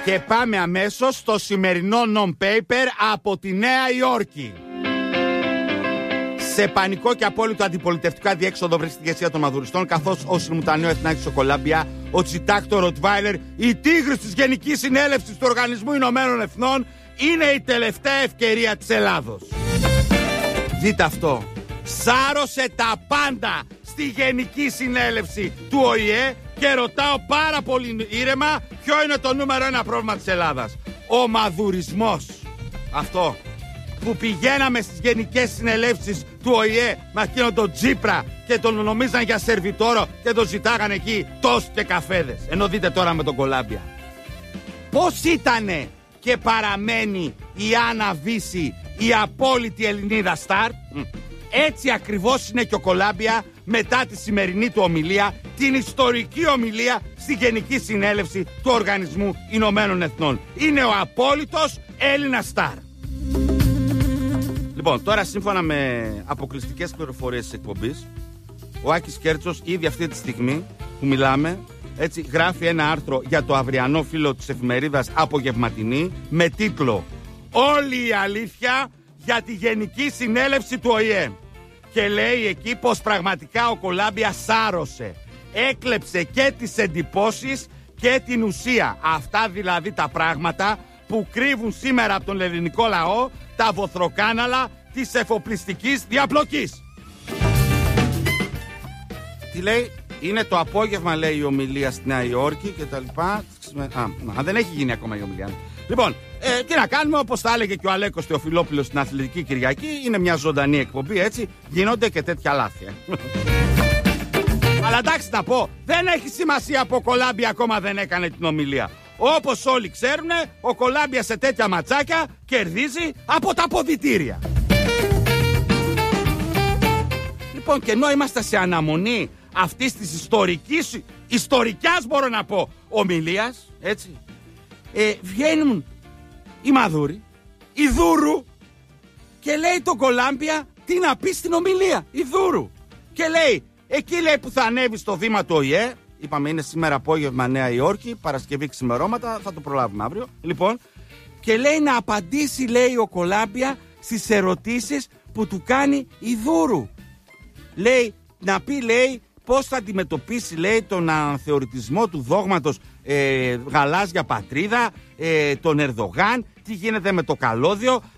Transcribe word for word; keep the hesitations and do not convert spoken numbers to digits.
Και πάμε αμέσως στο σημερινό non-paper από τη Νέα Υόρκη. Σε πανικό και απόλυτο αντιπολιτευτικό αδιέξοδο βρίσκεται η ηγεσία των μαδουριστών, καθώς ο Σιμουτανέο Εθνάκης ο Κολάμπια, ο Τσιτάκ το Ροτβάιλερ, η τίγρης της Γενικής Συνέλευσης του Οργανισμού Ηνωμένων Εθνών είναι η τελευταία ευκαιρία της Ελλάδος. Δείτε αυτό. Σάρωσε τα πάντα στη Γενική Συνέλευση του Ο Η Ε και ρωτάω πάρα πολύ ήρεμα ποιο είναι το νούμερο ένα πρόβλημα της Ελλάδας. Ο μαδουρισμός. Αυτό. Που πηγαίναμε στις Γενικές Συνελεύσεις του Ο Η Ε με εκείνον τον Τσίπρα και τον νομίζαν για σερβιτόρο και τον ζητάγανε εκεί τόστ και καφέδες. Ενώ δείτε τώρα με τον Κολάμπια. Πώς ήτανε και παραμένει η Άννα Βύση η απόλυτη Ελληνίδα στάρ. Έτσι ακριβώς είναι και ο Κολάμπια μετά τη σημερινή του ομιλία, την ιστορική ομιλία στη Γενική Συνέλευση του Οργανισμού Ηνωμένων Εθνών. Είναι ο απόλυτος Έλληνας στάρ. Λοιπόν, τώρα σύμφωνα με αποκλειστικές πληροφορίες της εκπομπής, ο Άκης Κέρτσος ήδη αυτή τη στιγμή που μιλάμε, έτσι γράφει ένα άρθρο για το αυριανό φύλλο της εφημερίδας Απογευματινή με τίτλο «Όλη η αλήθεια για τη Γενική Συνέλευση του Ο Η Ε». Και λέει εκεί πως πραγματικά ο Κολάμπια σάρωσε, έκλεψε και τις εντυπώσεις και την ουσία. Αυτά δηλαδή τα πράγματα που κρύβουν σήμερα από τον ελληνικό λαό τα βοθροκάναλα της εφοπλιστικής διαπλοκής. Τι λέει, είναι το απόγευμα, λέει, η ομιλία στη Νέα Υόρκη και τα λοιπά. Α, δεν έχει γίνει ακόμα η ομιλία. Λοιπόν, ε, τι να κάνουμε, όπως θα έλεγε και ο Αλέκος Θεοφιλόπουλος στην Αθλητική Κυριακή, είναι μια ζωντανή εκπομπή, έτσι, γίνονται και τέτοια λάθη. Αλλά εντάξει να πω, δεν έχει σημασία που ο Κολάμπια ακόμα δεν έκανε την ομιλία. Όπως όλοι ξέρουν, ο Κολάμπια σε τέτοια ματσάκια κερδίζει από τα αποδυτήρια. Λοιπόν, και ενώ είμαστε σε αναμονή αυτής της ιστορικής, ιστορικιάς μπορώ να πω, ομιλίας, έτσι, ε, βγαίνουν οι Μαδούροι, η Δούρου, και λέει το Κολάμπια τι να πει στην ομιλία, η Δούρου. Και λέει, εκεί λέει που θα ανέβει στο βήμα του Ο Η Ε, είπαμε είναι σήμερα απόγευμα Νέα Υόρκη, Παρασκευή ξημερώματα, θα το προλάβουμε αύριο. Λοιπόν, και λέει να απαντήσει, λέει ο Κολάμπια, στις ερωτήσεις που του κάνει η Δούρου. Λέει, να πει, λέει, πώς θα αντιμετωπίσει, λέει, τον αναθεωρητισμό του δόγματος ε, γαλάζια πατρίδα, ε, τον Ερδογάν, τι γίνεται με το καλώδιο,